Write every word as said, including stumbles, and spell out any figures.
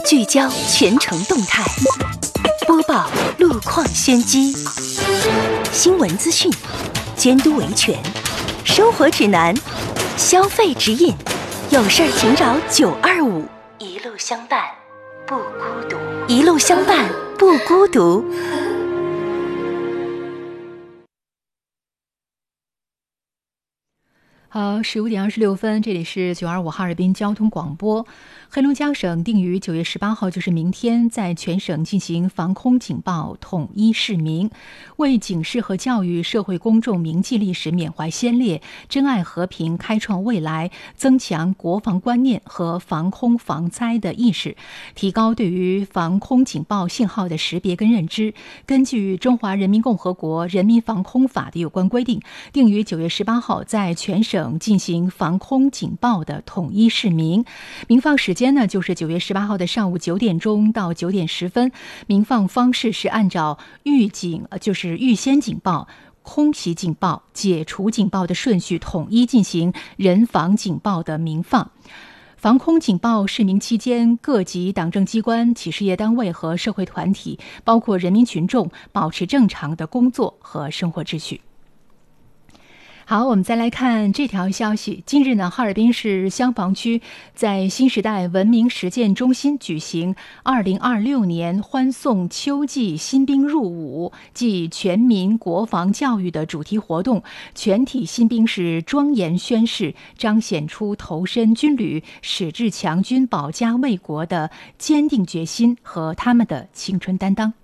聚焦全城动态，播报路况先机，新闻资讯，监督维权，生活指南，消费指引，有事儿请找九二五，一路相伴不孤独，一路相伴不孤独。 好，十五点二十六分，这里是九二五哈尔滨交通广播。黑龙江省定于九月十八号，就是明天，在全省进行防空警报统一示明，为警示和教育社会公众铭记历史、缅怀先烈、珍爱和平、开创未来，增强国防观念和防空防灾的意识，提高对于防空警报信号的识别跟认知。根据《中华人民共和国人民防空法》的有关规定，定于九月十八号在全省进行防空警报的统一示明。鸣放时间呢，就是九月十八号的上午九点钟到九点十分。鸣放方式是按照预警，就是预先警报、空袭警报、解除警报的顺序统一进行人防警报的鸣放。防空警报示明期间，各级党政机关、企事业单位和社会团体，包括人民群众，保持正常的工作和生活秩序。好，我们再来看这条消息。近日呢，哈尔滨市香坊区在新时代文明实践中心举行二零二六年欢送秋季新兵入伍暨全民国防教育的主题活动，全体新兵是庄严宣誓，彰显出投身军旅、矢志强军、保家卫国的坚定决心和他们的青春担当。